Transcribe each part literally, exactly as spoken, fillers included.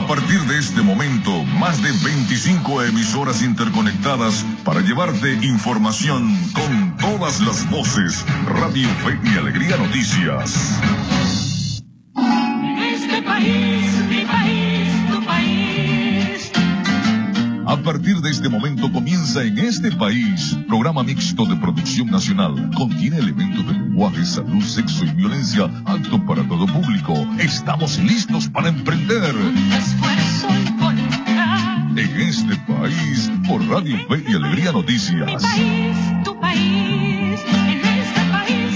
A partir de este momento, más de veinticinco emisoras interconectadas para llevarte información con todas las voces. Radio Fe y Alegría Noticias. Este país, mi país, tu país. A partir de este momento comienza En este país, programa mixto de producción nacional. Contiene elementos de lenguaje, salud, sexo y violencia, apto para todo público. Estamos listos para emprender. Esfuerzo y voluntad. En este país, por Radio Fe y Alegría Noticias. Mi país, tu país, en este país.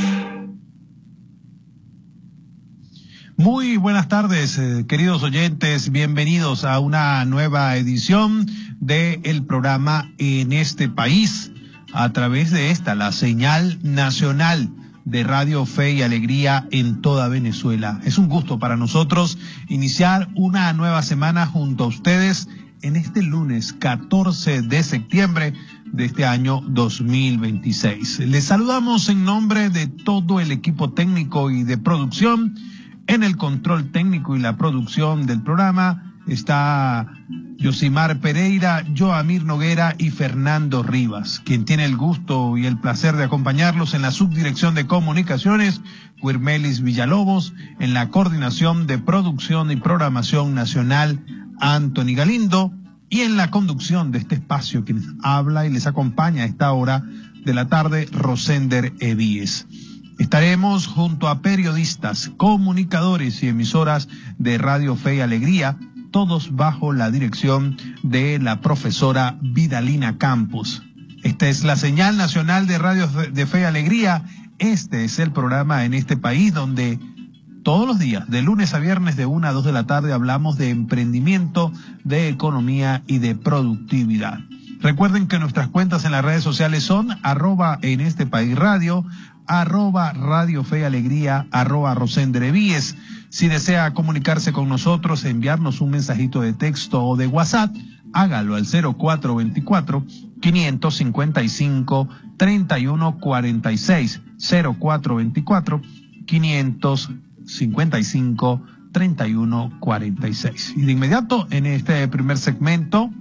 Muy buenas tardes, eh, queridos oyentes. Bienvenidos a una nueva edición del programa En este país, a través de esta, la señal nacional de Radio Fe y Alegría en toda Venezuela. Es un gusto para nosotros iniciar una nueva semana junto a ustedes en este lunes catorce de septiembre de este año dos mil veintiséis. Les saludamos en nombre de todo el equipo técnico y de producción. En el control técnico y la producción del programa está Yosimar Pereira, Joamir Noguera y Fernando Rivas. Quien tiene el gusto y el placer de acompañarlos en la subdirección de comunicaciones, Guirmelis Villalobos, en la coordinación de producción y programación nacional, Anthony Galindo, y en la conducción de este espacio quien habla y les acompaña a esta hora de la tarde, Rosender Evíes. Estaremos junto a periodistas, comunicadores y emisoras de Radio Fe y Alegría, todos bajo la dirección de la profesora Vidalina Campos. Esta es la señal nacional de Radio de Fe y Alegría. Este es el programa En este país donde todos los días, de lunes a viernes, de una a dos de la tarde, hablamos de emprendimiento, de economía y de productividad. Recuerden que nuestras cuentas en las redes sociales son arroba en este país radio, arroba Radio Fe y Alegría, arroba Rosender Evíes. Si desea comunicarse con nosotros, enviarnos un mensajito de texto o de WhatsApp, hágalo al cero cuatro veinticuatro, quinientos cincuenta y cinco, treinta y uno cuarenta y seis, cero cuatro veinticuatro, quinientos cincuenta y cinco, treinta y uno cuarenta y seis. Y de inmediato, en este primer segmento,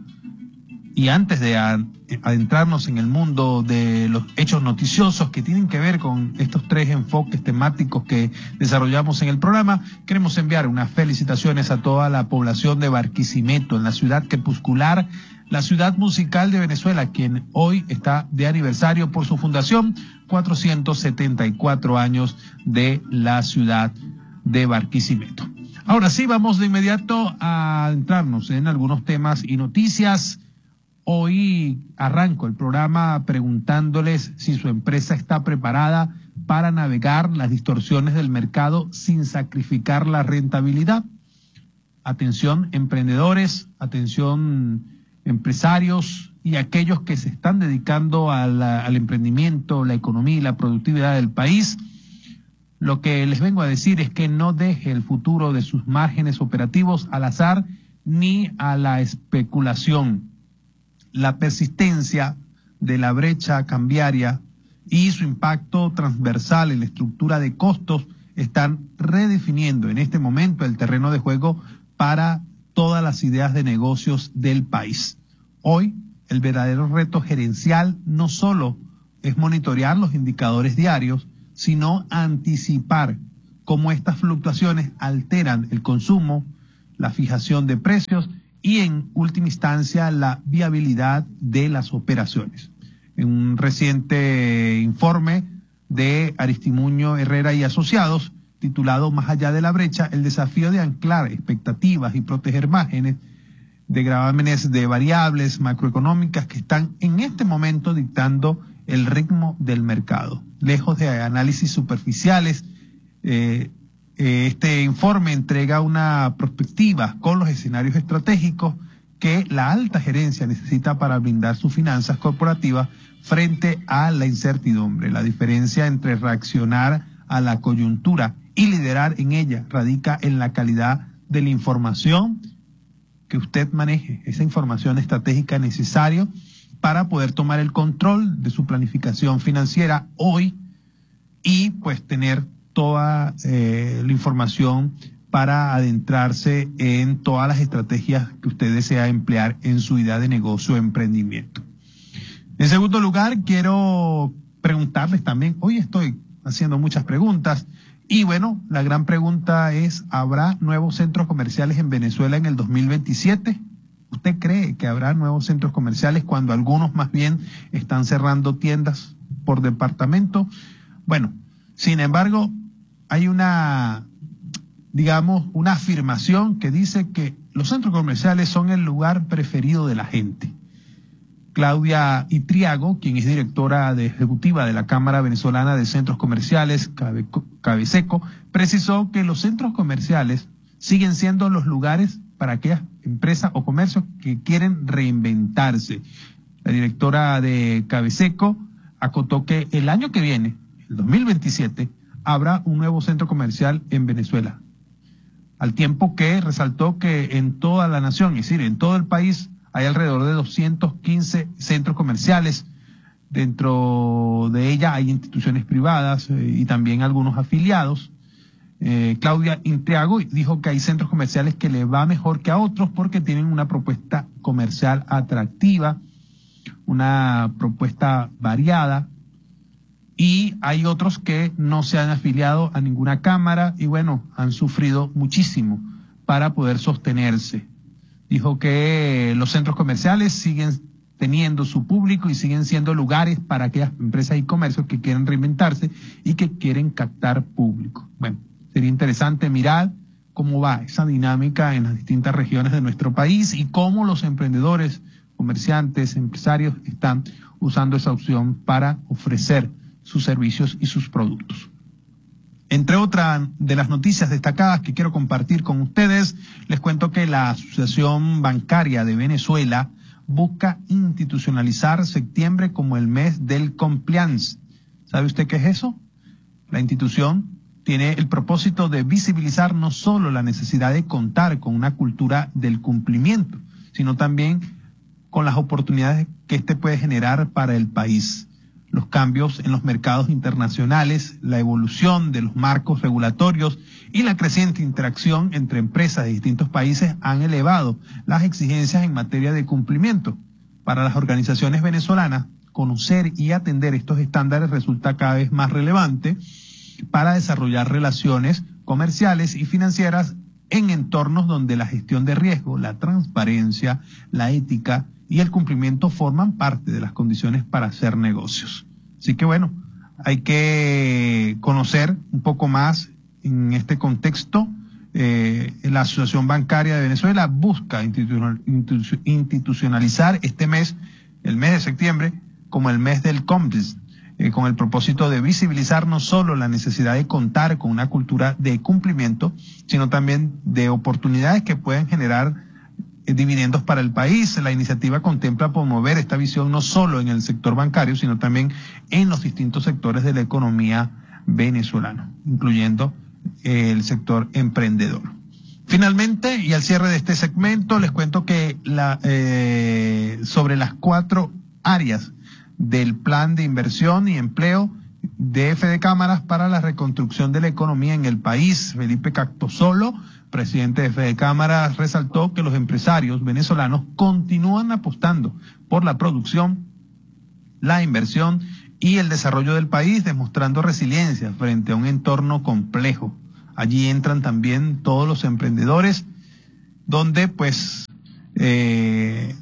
y antes de adentrarnos en el mundo de los hechos noticiosos que tienen que ver con estos tres enfoques temáticos que desarrollamos en el programa, queremos enviar unas felicitaciones a toda la población de Barquisimeto, en la ciudad crepuscular, la ciudad musical de Venezuela, quien hoy está de aniversario por su fundación, cuatrocientos setenta y cuatro años de la ciudad de Barquisimeto. Ahora sí, vamos de inmediato a adentrarnos en algunos temas y noticias. Hoy arranco el programa preguntándoles si su empresa está preparada para navegar las distorsiones del mercado sin sacrificar la rentabilidad. Atención emprendedores, atención empresarios y aquellos que se están dedicando a la, al emprendimiento, la economía y la productividad del país. Lo que les vengo a decir es que no deje el futuro de sus márgenes operativos al azar ni a la especulación. La persistencia de la brecha cambiaria y su impacto transversal en la estructura de costos están redefiniendo en este momento el terreno de juego para todas las ideas de negocios del país. Hoy, el verdadero reto gerencial no solo es monitorear los indicadores diarios, sino anticipar cómo estas fluctuaciones alteran el consumo, la fijación de precios y en última instancia la viabilidad de las operaciones. En un reciente informe de Aristimuño Herrera y Asociados, titulado Más allá de la brecha, el desafío de anclar expectativas y proteger márgenes de gravámenes de variables macroeconómicas que están en este momento dictando el ritmo del mercado. Lejos de análisis superficiales, eh, Este informe entrega una perspectiva con los escenarios estratégicos que la alta gerencia necesita para blindar sus finanzas corporativas frente a la incertidumbre. La diferencia entre reaccionar a la coyuntura y liderar en ella radica en la calidad de la información que usted maneje, esa información estratégica necesaria para poder tomar el control de su planificación financiera hoy y pues tener toda eh, la información para adentrarse en todas las estrategias que usted desea emplear en su idea de negocio o emprendimiento. En segundo lugar, quiero preguntarles también, hoy estoy haciendo muchas preguntas, y bueno, la gran pregunta es, ¿habrá nuevos centros comerciales en Venezuela en el dos mil veintisiete? ¿Usted cree que habrá nuevos centros comerciales cuando algunos más bien están cerrando tiendas por departamento? Bueno, sin embargo, hay una, digamos, una afirmación que dice que los centros comerciales son el lugar preferido de la gente. Claudia Itriago, quien es directora de ejecutiva de la Cámara Venezolana de Centros Comerciales, Cabeseco, precisó que los centros comerciales siguen siendo los lugares para aquellas empresas o comercios que quieren reinventarse. La directora de Cabeseco acotó que el año que viene, el dos mil veintisiete, habrá un nuevo centro comercial en Venezuela. Al tiempo que resaltó que en toda la nación, es decir, en todo el país, hay alrededor de doscientos quince centros comerciales. Dentro de ella hay instituciones privadas eh, y también algunos afiliados. Eh, Claudia Intriago dijo que hay centros comerciales que le va mejor que a otros porque tienen una propuesta comercial atractiva, una propuesta variada, y hay otros que no se han afiliado a ninguna cámara y bueno, han sufrido muchísimo para poder sostenerse. Dijo que los centros comerciales siguen teniendo su público y siguen siendo lugares para aquellas empresas y comercios que quieren reinventarse y que quieren captar público. Bueno, sería interesante mirar cómo va esa dinámica en las distintas regiones de nuestro país y cómo los emprendedores, comerciantes, empresarios están usando esa opción para ofrecer sus servicios y sus productos. Entre otras de las noticias destacadas que quiero compartir con ustedes, les cuento que la Asociación Bancaria de Venezuela busca institucionalizar septiembre como el mes del compliance. ¿Sabe usted qué es eso? La institución tiene el propósito de visibilizar no solo la necesidad de contar con una cultura del cumplimiento, sino también con las oportunidades que éste puede generar para el país. Los cambios en los mercados internacionales, la evolución de los marcos regulatorios y la creciente interacción entre empresas de distintos países han elevado las exigencias en materia de cumplimiento. Para las organizaciones venezolanas, conocer y atender estos estándares resulta cada vez más relevante para desarrollar relaciones comerciales y financieras en entornos donde la gestión de riesgo, la transparencia, la ética y el cumplimiento forman parte de las condiciones para hacer negocios. Así que bueno, hay que conocer un poco más en este contexto. Eh, la Asociación Bancaria de Venezuela busca institucionalizar este mes, el mes de septiembre, como el mes del compliance, eh, con el propósito de visibilizar no solo la necesidad de contar con una cultura de cumplimiento, sino también de oportunidades que pueden generar dividendos para el país. La iniciativa contempla promover esta visión no solo en el sector bancario, sino también en los distintos sectores de la economía venezolana, incluyendo el sector emprendedor. Finalmente, y al cierre de este segmento, les cuento que la, eh, sobre las cuatro áreas del plan de inversión y empleo de Fede Cámaras para la reconstrucción de la economía en el país, Felipe Cactosolo, presidente de Fede Cámaras, resaltó que los empresarios venezolanos continúan apostando por la producción, la inversión y el desarrollo del país, demostrando resiliencia frente a un entorno complejo. Allí entran también todos los emprendedores, donde pues eh,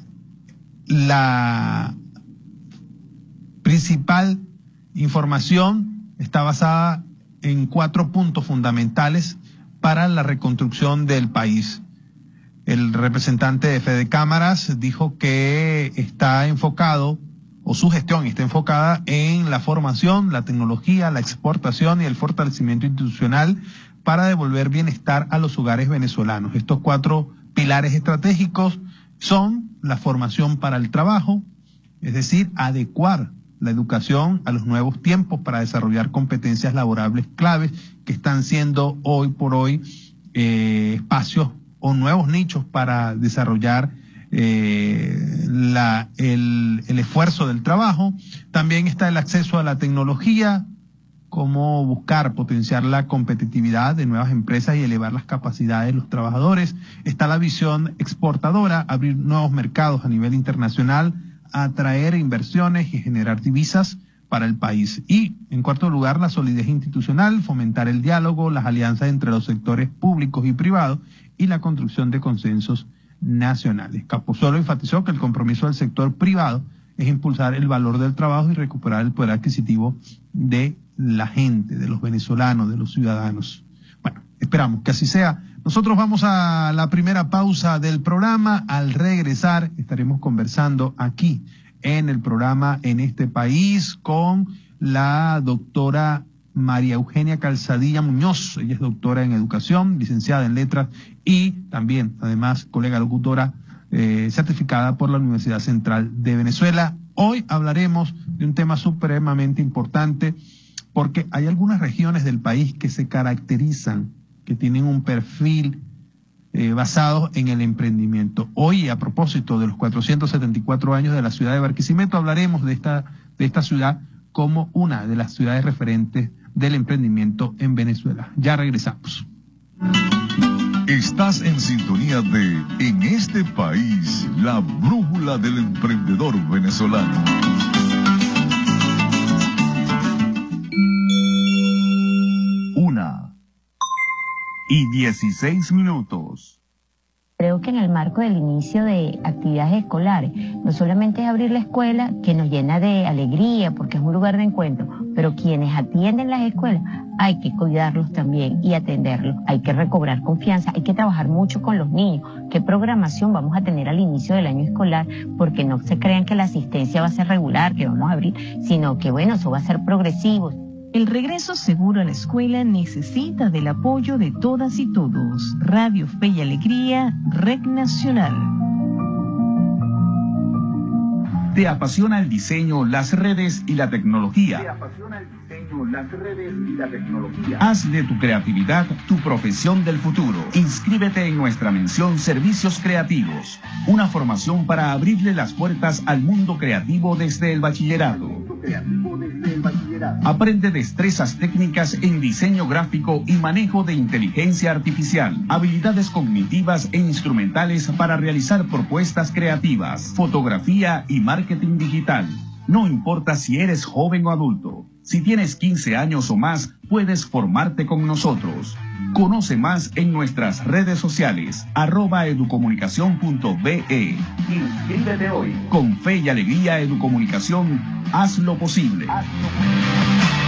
la principal información está basada en cuatro puntos fundamentales para la reconstrucción del país. El representante de Fede Cámaras dijo que está enfocado, o su gestión está enfocada en la formación, la tecnología, la exportación y el fortalecimiento institucional para devolver bienestar a los hogares venezolanos. Estos cuatro pilares estratégicos son la formación para el trabajo, es decir, adecuar la educación a los nuevos tiempos para desarrollar competencias laborables claves que están siendo hoy por hoy eh, espacios o nuevos nichos para desarrollar eh, la, el, el esfuerzo del trabajo. También está el acceso a la tecnología, cómo buscar potenciar la competitividad de nuevas empresas y elevar las capacidades de los trabajadores. Está la visión exportadora, abrir nuevos mercados a nivel internacional, atraer inversiones y generar divisas para el país. Y, en cuarto lugar, la solidez institucional, fomentar el diálogo, las alianzas entre los sectores públicos y privados y la construcción de consensos nacionales. Capozolo enfatizó que el compromiso del sector privado es impulsar el valor del trabajo y recuperar el poder adquisitivo de la gente, de los venezolanos, de los ciudadanos. Bueno, esperamos que así sea. Nosotros vamos a la primera pausa del programa. Al regresar estaremos conversando aquí en el programa En este País con la doctora María Eugenia Calzadilla Muñoz. Ella es doctora en educación, licenciada en letras y también, además, colega locutora eh, certificada por la Universidad Central de Venezuela. Hoy hablaremos de un tema supremamente importante porque hay algunas regiones del país que se caracterizan, que tienen un perfil eh, basado en el emprendimiento. Hoy, a propósito de los cuatrocientos setenta y cuatro años de la ciudad de Barquisimeto, hablaremos de esta, de esta ciudad como una de las ciudades referentes del emprendimiento en Venezuela. Ya regresamos. Estás en sintonía de En este País, la brújula del emprendedor venezolano. Una y dieciséis minutos. Creo que en el marco del inicio de actividades escolares, no solamente es abrir la escuela, que nos llena de alegría porque es un lugar de encuentro, pero quienes atienden las escuelas hay que cuidarlos también y atenderlos. Hay que recobrar confianza, hay que trabajar mucho con los niños. ¿Qué programación vamos a tener al inicio del año escolar? Porque no se crean que la asistencia va a ser regular, que vamos a abrir, sino que bueno, eso va a ser progresivo. El regreso seguro a la escuela necesita del apoyo de todas y todos. Radio Fe y Alegría, Red Nacional. ¿Te apasiona el diseño, las redes y la tecnología? ¿Te apasiona el diseño, las redes y la tecnología? Haz de tu creatividad tu profesión del futuro. Inscríbete en nuestra mención Servicios Creativos, una formación para abrirle las puertas al mundo creativo desde el bachillerato. Aprende destrezas técnicas en diseño gráfico y manejo de inteligencia artificial, habilidades cognitivas e instrumentales para realizar propuestas creativas, fotografía y marketing digital. No importa si eres joven o adulto, si tienes quince años o más, puedes formarte con nosotros. Conoce más en nuestras redes sociales, arroba educomunicación punto be. Inscríbete hoy. Con Fe y Alegría Educomunicación, haz lo posible. Haz lo posible.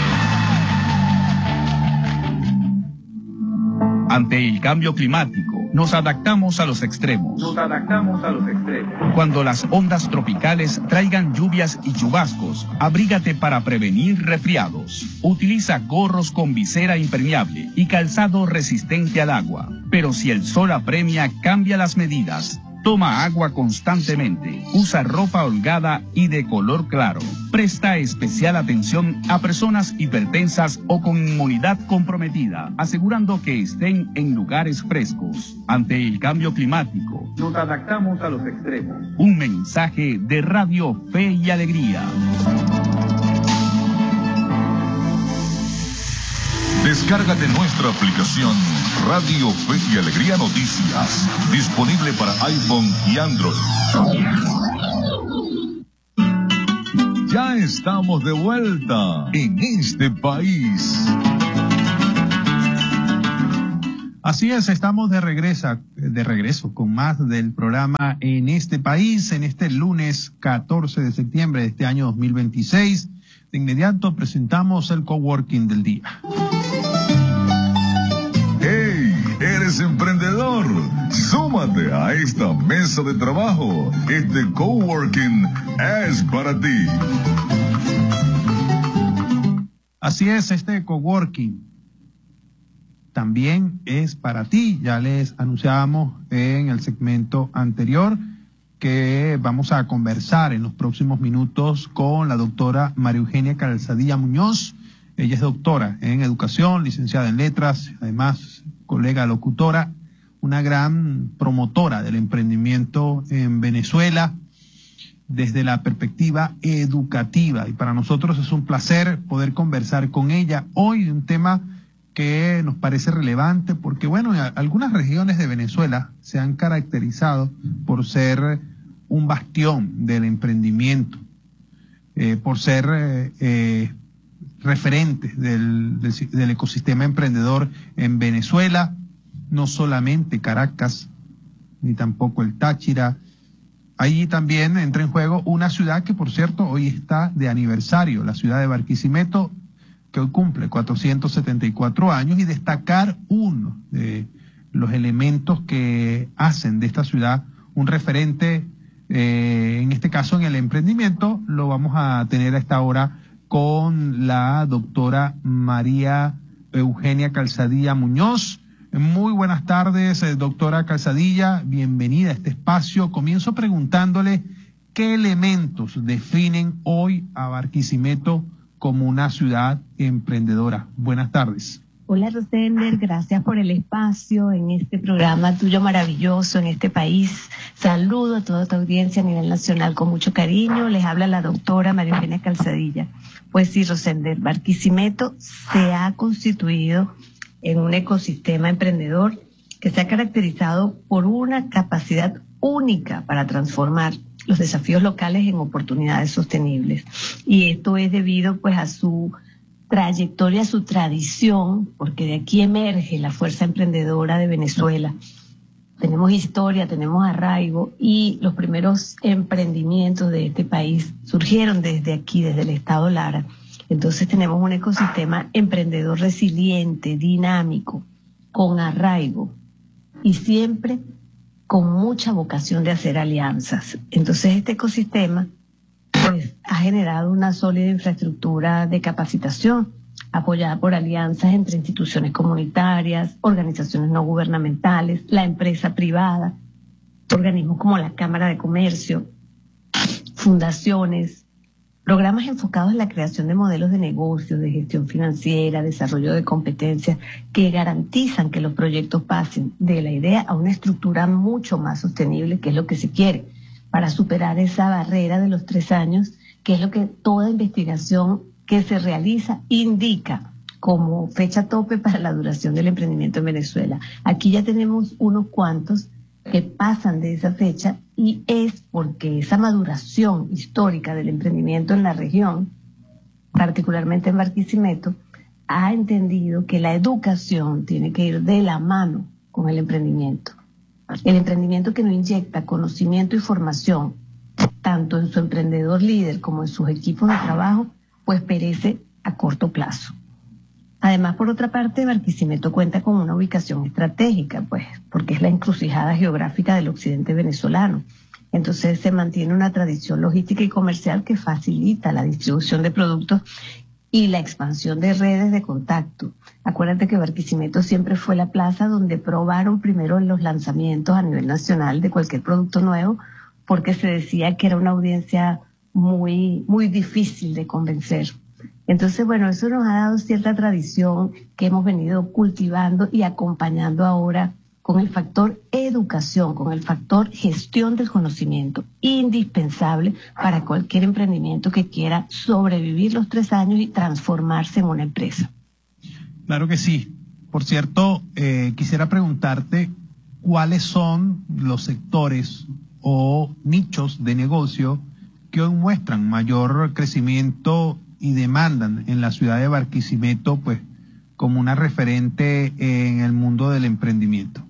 Ante el cambio climático, nos adaptamos a los extremos. Nos adaptamos a los extremos. Cuando las ondas tropicales traigan lluvias y chubascos, abrígate para prevenir resfriados. Utiliza gorros con visera impermeable y calzado resistente al agua. Pero si el sol apremia, cambia las medidas. Toma agua constantemente, usa ropa holgada y de color claro. Presta especial atención a personas hipertensas o con inmunidad comprometida, asegurando que estén en lugares frescos. Ante el cambio climático, nos adaptamos a los extremos. Un mensaje de Radio Fe y Alegría. Descárgate nuestra aplicación Radio Fe y Alegría Noticias, disponible para iPhone y Android. Ya estamos de vuelta en este país. Así es, estamos de regreso, de regreso con más del programa En este País, en este lunes catorce de septiembre de este año dos mil veintiséis. De inmediato presentamos el coworking del día. ¡Hey! ¿Eres emprendedor? Súmate a esta mesa de trabajo. Este coworking es para ti. Así es, este coworking también es para ti. Ya les anunciábamos en el segmento anterior que vamos a conversar en los próximos minutos con la doctora María Eugenia Calzadilla Muñoz. Ella es doctora en educación, licenciada en letras, además colega locutora, una gran promotora del emprendimiento en Venezuela. desde la perspectiva educativa. Y para nosotros es un placer poder conversar con ella hoy de un tema que nos parece relevante porque, bueno, algunas regiones de Venezuela se han caracterizado por ser un bastión del emprendimiento, eh, por ser eh, eh, referentes del, del, del ecosistema emprendedor en Venezuela, no solamente Caracas, ni tampoco el Táchira. Allí también entra en juego una ciudad que, por cierto, hoy está de aniversario, la ciudad de Barquisimeto, que hoy cumple cuatrocientos setenta y cuatro años, y destacar uno de los elementos que hacen de esta ciudad un referente, eh, en este caso en el emprendimiento, lo vamos a tener a esta hora con la doctora María Eugenia Calzadilla Muñoz. Muy buenas tardes, eh, doctora Calzadilla, bienvenida a este espacio. Comienzo preguntándole qué elementos definen hoy a Barquisimeto como una ciudad emprendedora. Buenas tardes. Hola Rosender, gracias por el espacio en este programa tuyo maravilloso en este país. Saludo a toda tu audiencia a nivel nacional con mucho cariño. Les habla la doctora María Eugenia Calzadilla. Pues sí, Rosender, Barquisimeto se ha constituido en un ecosistema emprendedor que se ha caracterizado por una capacidad única para transformar los desafíos locales en oportunidades sostenibles. Y esto es debido pues a su trayectoria, a su tradición, porque de aquí emerge la fuerza emprendedora de Venezuela. Tenemos historia, tenemos arraigo, y los primeros emprendimientos de este país surgieron desde aquí, desde el estado Lara. Entonces tenemos un ecosistema emprendedor resiliente, dinámico, con arraigo y siempre con mucha vocación de hacer alianzas. Entonces este ecosistema pues, ha generado una sólida infraestructura de capacitación apoyada por alianzas entre instituciones comunitarias, organizaciones no gubernamentales, la empresa privada, organismos como la Cámara de Comercio, fundaciones, programas enfocados en la creación de modelos de negocio, de gestión financiera, desarrollo de competencias que garantizan que los proyectos pasen de la idea a una estructura mucho más sostenible, que es lo que se quiere, para superar esa barrera de los tres años, que es lo que toda investigación que se realiza indica como fecha tope para la duración del emprendimiento en Venezuela. Aquí ya tenemos unos cuantos que pasan de esa fecha, y es porque esa maduración histórica del emprendimiento en la región, particularmente en Barquisimeto, ha entendido que la educación tiene que ir de la mano con el emprendimiento. El emprendimiento que no inyecta conocimiento y formación, tanto en su emprendedor líder como en sus equipos de trabajo, pues perece a corto plazo. Además, por otra parte, Barquisimeto cuenta con una ubicación estratégica, pues, porque es la encrucijada geográfica del occidente venezolano. Entonces se mantiene una tradición logística y comercial que facilita la distribución de productos y la expansión de redes de contacto. Acuérdate que Barquisimeto siempre fue la plaza donde probaron primero los lanzamientos a nivel nacional de cualquier producto nuevo, porque se decía que era una audiencia muy, muy difícil de convencer. Entonces, bueno, eso nos ha dado cierta tradición que hemos venido cultivando y acompañando ahora con el factor educación, con el factor gestión del conocimiento, indispensable para cualquier emprendimiento que quiera sobrevivir los tres años y transformarse en una empresa. Claro que sí. Por cierto, eh, quisiera preguntarte cuáles son los sectores o nichos de negocio que hoy muestran mayor crecimiento y demandan en la ciudad de Barquisimeto, pues, como una referente en el mundo del emprendimiento.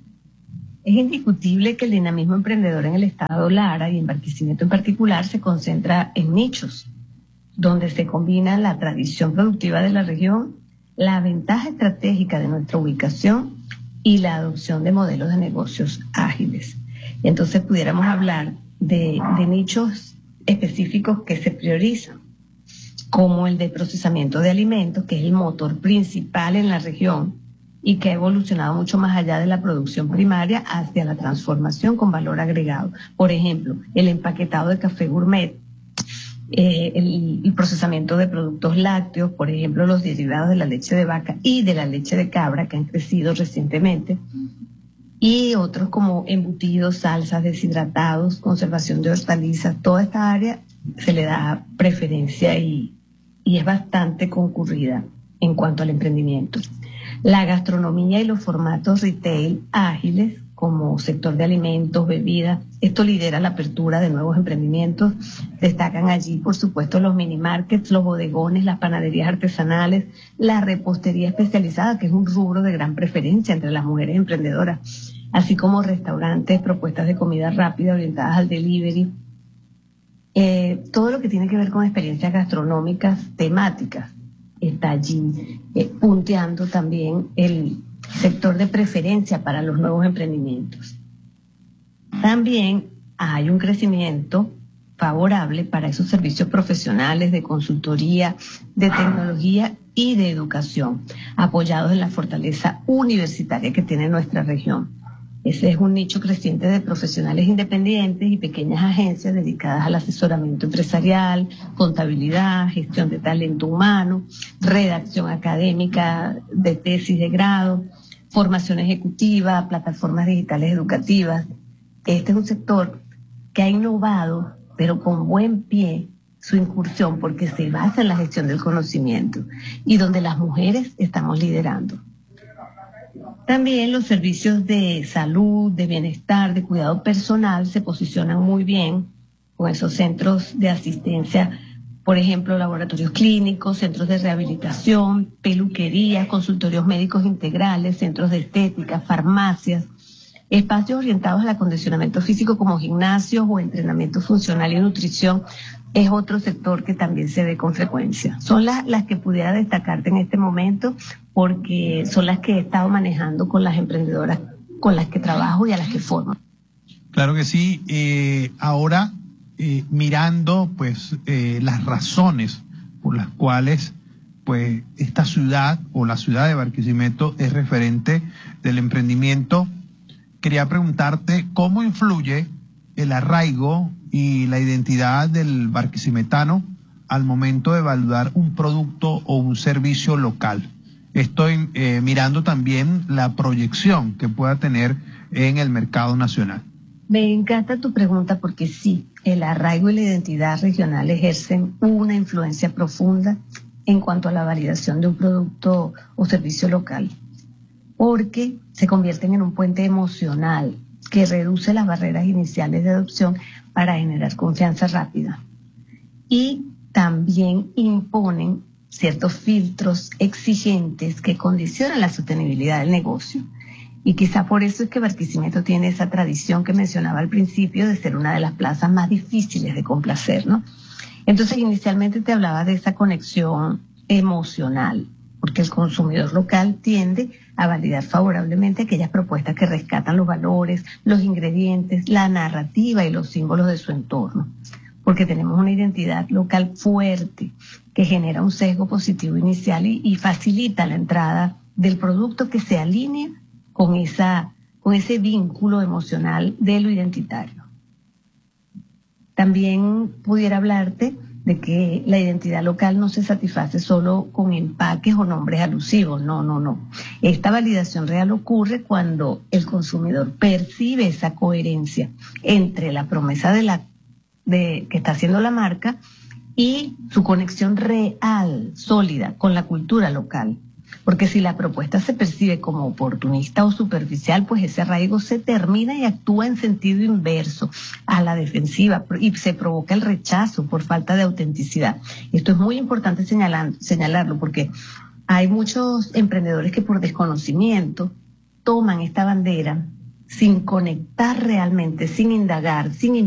Es indiscutible que el dinamismo emprendedor en el estado Lara y en Barquisimeto en particular se concentra en nichos, donde se combina la tradición productiva de la región, la ventaja estratégica de nuestra ubicación y la adopción de modelos de negocios ágiles. Entonces pudiéramos hablar de, de nichos específicos que se priorizan, como el de procesamiento de alimentos, que es el motor principal en la región y que ha evolucionado mucho más allá de la producción primaria hacia la transformación con valor agregado. Por ejemplo, el empaquetado de café gourmet, eh, el, el procesamiento de productos lácteos, por ejemplo, los derivados de la leche de vaca y de la leche de cabra, que han crecido recientemente, y otros como embutidos, salsas, deshidratados, conservación de hortalizas. Toda esta área se le da preferencia y, y es bastante concurrida en cuanto al emprendimiento. La gastronomía y los formatos retail ágiles, como sector de alimentos, bebidas, esto lidera la apertura de nuevos emprendimientos. Destacan allí, por supuesto, los mini markets, los bodegones, las panaderías artesanales, la repostería especializada, que es un rubro de gran preferencia entre las mujeres emprendedoras, así como restaurantes, propuestas de comida rápida orientadas al delivery. Eh, todo lo que tiene que ver con experiencias gastronómicas temáticas está allí, eh, punteando también el sector de preferencia para los nuevos emprendimientos. También hay un crecimiento favorable para esos servicios profesionales de consultoría, de tecnología y de educación, apoyados en la fortaleza universitaria que tiene nuestra región. Ese es un nicho creciente de profesionales independientes y pequeñas agencias dedicadas al asesoramiento empresarial, contabilidad, gestión de talento humano, redacción académica de tesis de grado, formación ejecutiva, plataformas digitales educativas. Este es un sector que ha innovado, pero con buen pie, su incursión porque se basa en la gestión del conocimiento y donde las mujeres estamos liderando. También los servicios de salud, de bienestar, de cuidado personal se posicionan muy bien con esos centros de asistencia, por ejemplo, laboratorios clínicos, centros de rehabilitación, peluquerías, consultorios médicos integrales, centros de estética, farmacias, espacios orientados al acondicionamiento físico como gimnasios o entrenamiento funcional y nutrición. Es otro sector que también se ve con frecuencia. Son las, las que pudiera destacarte en este momento porque son las que he estado manejando con las emprendedoras con las que trabajo y a las que formo. Claro que sí. Eh, ahora, eh, mirando pues eh, las razones por las cuales pues esta ciudad o la ciudad de Barquisimeto es referente del emprendimiento, quería preguntarte cómo influye el arraigo y la identidad del barquisimetano al momento de evaluar un producto o un servicio local. Estoy eh, mirando también la proyección que pueda tener en el mercado nacional. Me encanta tu pregunta porque sí, el arraigo y la identidad regional ejercen una influencia profunda en cuanto a la validación de un producto o servicio local, porque se convierten en un puente emocional que reduce las barreras iniciales de adopción para generar confianza rápida. Y también imponen ciertos filtros exigentes que condicionan la sostenibilidad del negocio. Y quizá por eso es que Barquisimeto tiene esa tradición que mencionaba al principio de ser una de las plazas más difíciles de complacer, ¿no? Entonces, inicialmente te hablaba de esa conexión emocional, porque el consumidor local tiende a validar favorablemente aquellas propuestas que rescatan los valores, los ingredientes, la narrativa y los símbolos de su entorno, porque tenemos una identidad local fuerte que genera un sesgo positivo inicial y, y facilita la entrada del producto que se alinea con, esa, con ese vínculo emocional de lo identitario. También pudiera hablarte de que la identidad local no se satisface solo con empaques o nombres alusivos. No, no, no. Esta validación real ocurre cuando el consumidor percibe esa coherencia entre la promesa de la de que está haciendo la marca y su conexión real, sólida, con la cultura local. Porque si la propuesta se percibe como oportunista o superficial, pues ese arraigo se termina y actúa en sentido inverso, a la defensiva, y se provoca el rechazo por falta de autenticidad. Esto es muy importante señalar, señalarlo porque hay muchos emprendedores que por desconocimiento toman esta bandera sin conectar realmente, sin indagar, sin